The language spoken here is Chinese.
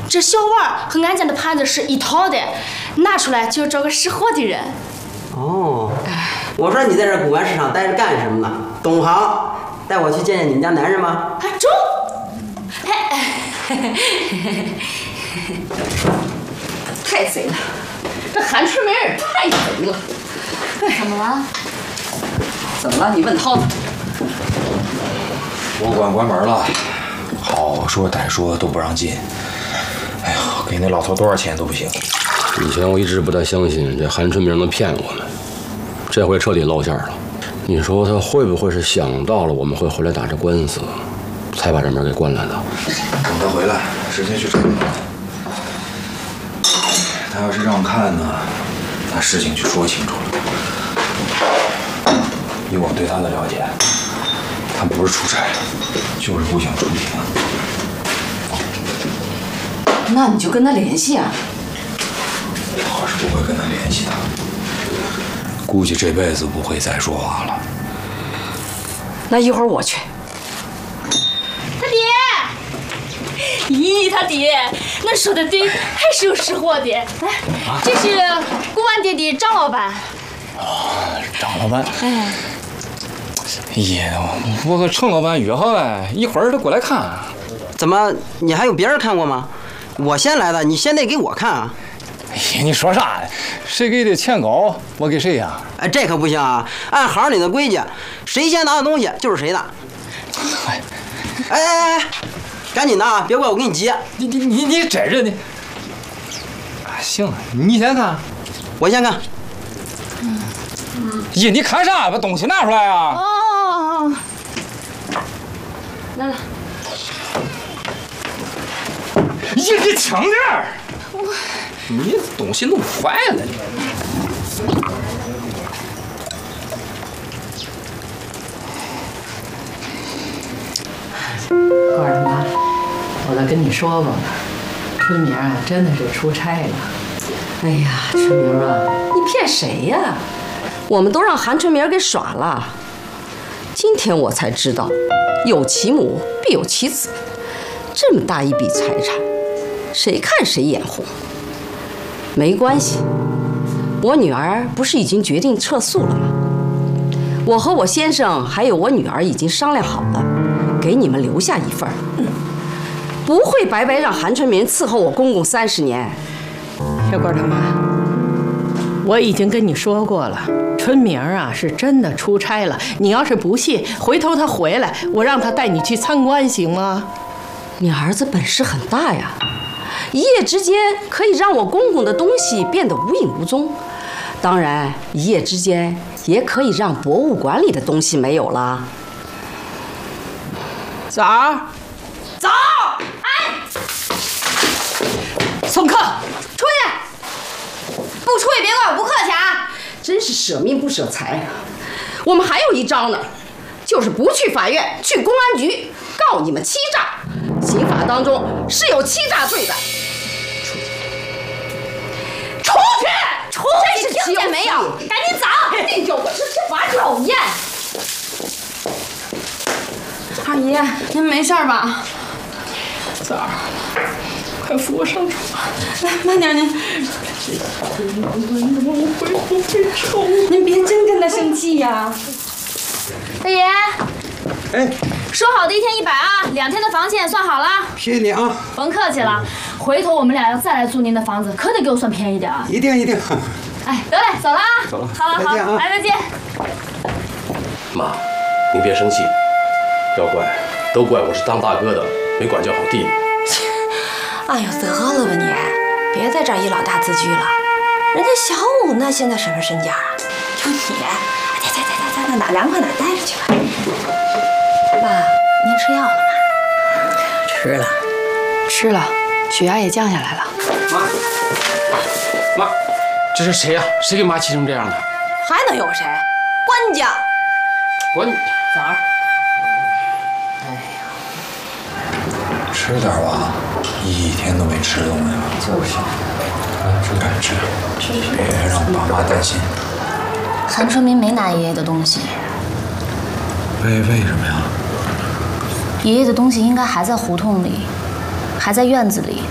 这小碗和俺家的盘子是一套的，拿出来就找个识货的人。 哦，我说你在这古玩市场待着干什么呢？懂行，带我去见见你们家男人吗？ 啊，中！ 太贼了，这韩春梅儿太贼了。 怎么了？ 怎么了？你问涛子。 博物馆关门了，好说歹说都不让进。哎呦，给那老头多少钱都不行。 以前我一直不太相信这韩春明能骗我们，这回彻底露馅了。你说他会不会是想到了我们会回来打这官司，才把这门给关了的？ 等他回来，直接去找他。他要是让看呢，那事情就说清楚了。以我对他的了解，他不是出差，就是不想出庭。 那你就跟他联系啊。 我是不会跟他联系的，估计这辈子不会再说话了。 那一会儿我去。 他爹，咦，他爹，那说的对，还是有识货的。来，这是古玩店的张老板。 哦，张老板。 哎。 耶，我和程老板约好了，一会儿他过来看。 怎么，你还有别人看过吗？我先来的，你先得给我看啊！ 哎呀，你说啥呢？谁给的钱高，我给谁呀？ 哎，这可不行啊！按行里的规矩，谁先拿的东西就是谁的。哎，赶紧的啊！别怪我给你急。 你这人呢？啊，行，你先看。 我先看。 咦，你看啥？把东西拿出来啊！ 哦，来了。 咦，你轻点儿！你东西弄坏了你。 告诉妈，我都跟你说过了，春明啊，真的是出差了。 哎呀，春明啊，你骗谁呀？我们都让韩春明给耍了。今天我才知道，有其母必有其子，这么大一笔财产，谁看谁眼红。没关系，我女儿不是已经决定撤诉了吗？我和我先生还有我女儿已经商量好了，给你们留下一份，不会白白让韩春明伺候我公公30年。 小官他妈，我已经跟你说过了，春明啊是真的出差了。你要是不信，回头他回来，我让他带你去参观，行吗？ 你儿子本事很大呀，一夜之间可以让我公公的东西变得无影无踪，当然一夜之间也可以让博物馆里的东西没有了。 枣儿， 走，哎， 送客， 出去，不出去别怪我不客气啊！ 真是舍命不舍财啊！我们还有一招呢，就是不去法院，去公安局告你们欺诈。刑法当中是有欺诈罪的。出去， 听见没有？赶紧走！ 哎呦，我这把讨厌！阿姨，您没事吧？ 枣儿，快扶我上车。 来，慢点您。您别真跟他生气呀。大爷。 哎， 说好的1天100啊，2天的房钱算好了。 谢谢你啊。 甭客气了，回头我们俩要再来租您的房子，可得给我算便宜点啊。 一定一定。 哎，得嘞，走了啊。 走了。 好了好，来再见。 妈，您别生气，要怪都怪我是当大哥的没管教好弟弟。 哎呦，得了吧你，别在这儿以老大自居了。人家小武那现在什么身价啊？就你，在哪凉快哪待着去吧。爸，您吃药了吗？ 吃了，血压也降下来了。 妈，这是谁呀？谁给妈气成这样的？ 还能有谁？官家。 管你。 枣儿， 吃点吧，一天都没吃东西了。 就是， 赶紧吃，别让爸妈担心。 韩春明没拿爷爷的东西。 为什么呀？ 爷爷的东西应该还在胡同里，还在院子里。